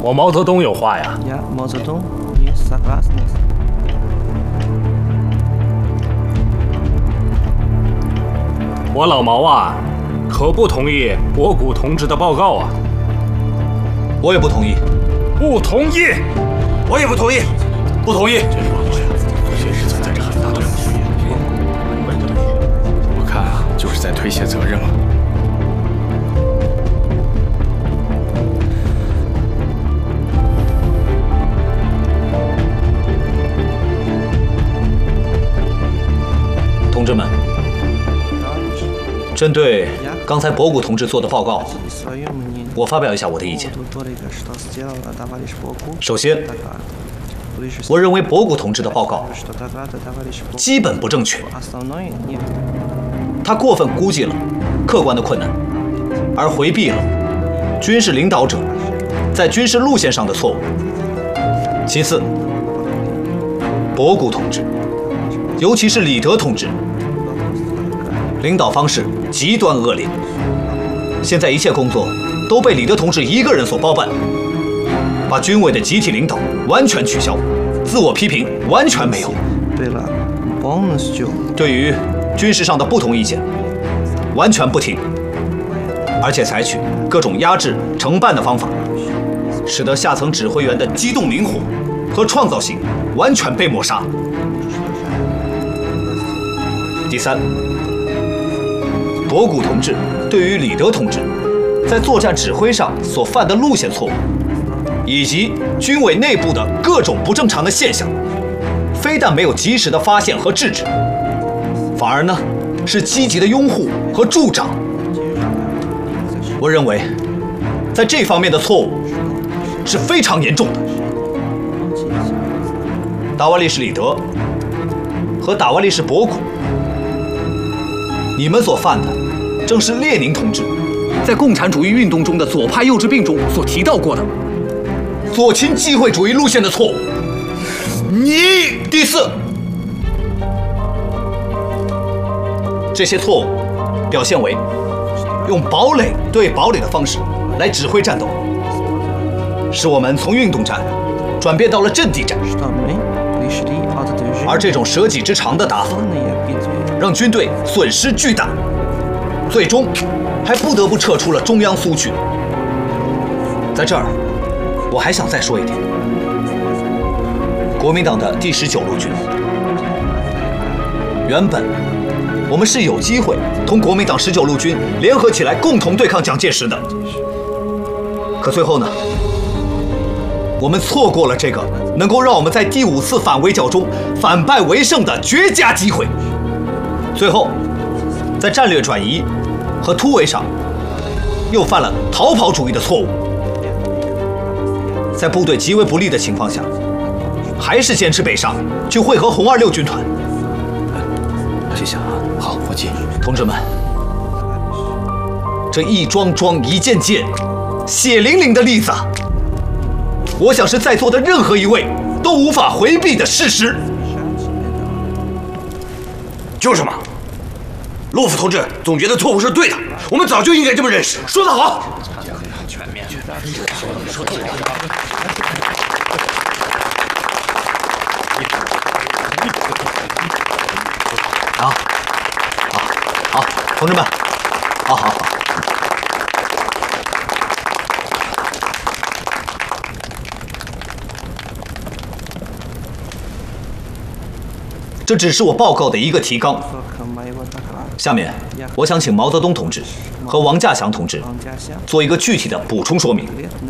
我毛泽东有话呀。 Я Мao не согласен. 我老毛啊，可不同意博古同志的报告啊。 我也不同意。 不同意。 我也不同意。不同意。 确实存在着很大的问题。我看啊，就是在推卸责任嘛。 同志们，针对刚才博古同志做的报告，我发表一下我的意见。首先，我认为博古同志的报告基本不正确，他过分估计了客观的困难，而回避了军事领导者在军事路线上的错误。其次，博古同志，尤其是李德同志，领导方式极端恶劣，现在一切工作都被李德同志一个人所包办，把军委的集体领导完全取消，自我批评完全没有。对于军事上的不同意见，完全不听，而且采取各种压制、承办的方法，使得下层指挥员的机动灵活和创造性完全被抹杀。第三，博古同志对于李德同志在作战指挥上所犯的路线错误，以及军委内部的各种不正常的现象，非但没有及时的发现和制止，反而呢是积极的拥护和助长。我认为，在这方面的错误是非常严重的。达瓦利什李德和达瓦利什博古，你们所犯的正是列宁同志在共产主义运动中的左派幼稚病中所提到过的左倾机会主义路线的错误。第四，这些错误表现为用堡垒对堡垒的方式来指挥战斗，使我们从运动战转变到了阵地战，而这种舍己之长的打法让军队损失巨大，最终还不得不撤出了中央苏区。在这儿，我还想再说一点，国民党的第19路军，原本我们是有机会同国民党19路军联合起来共同对抗蒋介石的，可最后呢，我们错过了这个能够让我们在第5次反围剿中反败为胜的绝佳机会。最后，在战略转移和突围上，又犯了逃跑主义的错误。在部队极为不利的情况下，还是坚持北上去会合红26军团。 这下好，我记。 同志们，这一桩桩、一件件、血淋淋的例子，我想是在座的任何一位都无法回避的事实。 就是嘛，洛夫同志总觉得错误是对的，我们早就应该这么认识。说得好。全面。 好，同志们，好。这只是我报告的一个提纲。下面，我想请毛泽东同志和王稼祥同志做一个具体的补充说明。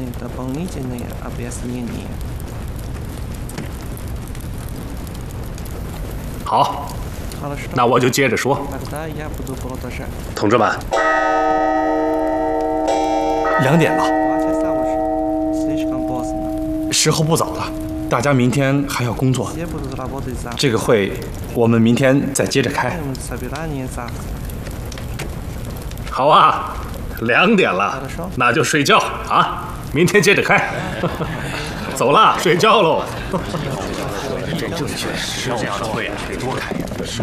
好，那我就接着说。同志们，2点了，时候不早了，大家明天还要工作。这个会我们明天再接着开。好啊，2点了，那就睡觉啊，明天接着开。走了，睡觉喽。正确，是这样的会啊，得多开。